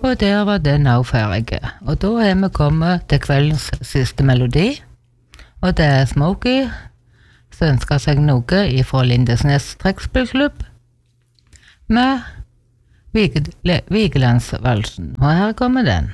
Og der var den også ferdig. Og da er vi kommet til kveldens siste melodi. Og det er Smokey, som ønsker seg noe fra Lindesnes trekkspillklubb, med Vigelandsvalsen. Og her kommer den.